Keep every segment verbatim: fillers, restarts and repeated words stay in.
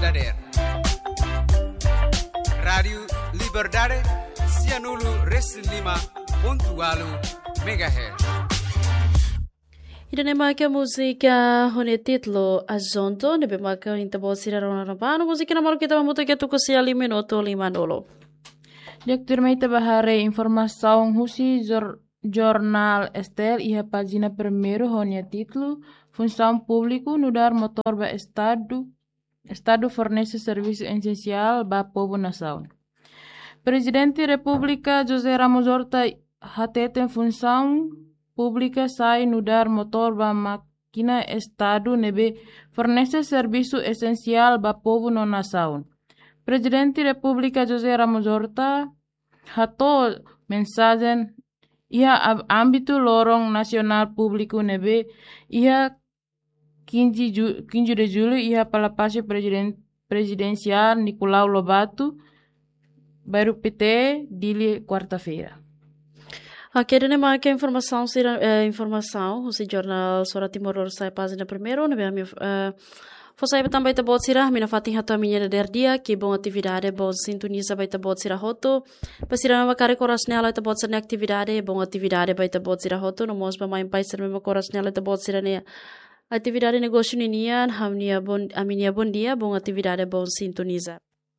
Dader. Radio Liberdade Cianulu Reslima Pontualu Megahertz. Ida maka música hone titlo Azonto, nebe maka hinta bo sira rona rabano música namoro kita mamuto ke tuku sia lima minuto lima nolo. Direktur meita bahare informação husi jornal Estel iha pagina primeiro hone titlo Função público no dar motor ba estado estado fornece serviço essencial ba povo nação. Presidente República José Ramos Horta hatete função pública sai no dar motor ba máquina estado nebe fornece serviço essencial ba povo no nação. Presidente República José Ramos Horta hato mensagem iha âmbito lorong nasional público nebe iha quinze de julho iha palapase presiden, presidencial Nicolau Lobato baru P T dili quarta-feira. Ok, dene marca informação, eh, informação, o jornal Sora Timor sai página primeiro, né, uh, Fosai também tá bot sirah, mina fatin hato minha der dia, que bom atividade, bom sintoniza vai tá bot sirah hoto. Pasira na kare koras nela tá bot sirah atividade, bom atividade vai tá bot sirah hoto, no mos ba mai pai sirah me koras nela tá bot sirah ne. Atividade negócio ninian, hamnia bon, aminia bom dia, bom atividade, bom sintoniza.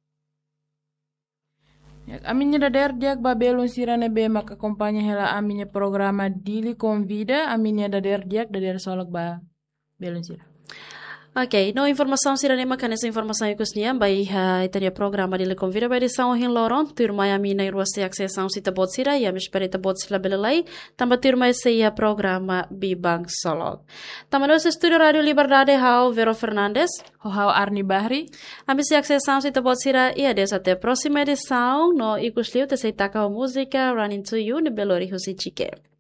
Aminha da der dia babelon sirane be maka kompanha hela aminha programa dili convida, aminha da der dia da der solok ba belon sirah. Ok, no informação sira nema kan essa informação eu kusnia bai uh, itaria programa de convida bai de São Hin Loron turma ya mina irwa se acessão sita bot sira ya mespereta bot sila belelai tamba turma se ya programa Bibang Solog. Tamba no estúdio Radio Liberdade hau Vero Fernandes, hau Arni Bahri. Ami se acessão sita bot sira e adeus até próxima edição no ikusliu te se taka música Running to You ne Belori Husi Chike.